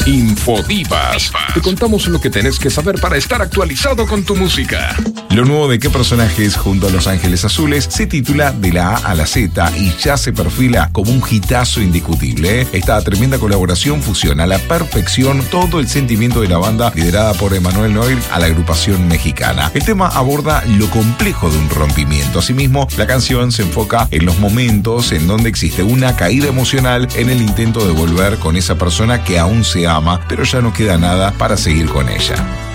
Infodivas. Te contamos lo que tenés que saber para estar actualizado con tu música. Lo nuevo de Qué Personajes junto a Los Ángeles Azules se titula De la A a la Z y ya se perfila como un hitazo indiscutible. Esta tremenda colaboración fusiona a la perfección todo el sentimiento de la banda liderada por Emanuel Noir a la agrupación mexicana. El tema aborda lo complejo de un rompimiento. Asimismo, la canción se enfoca en los momentos en donde existe una caída emocional en el intento de volver con esa persona que aún se ama, pero ya no queda nada para seguir con ella.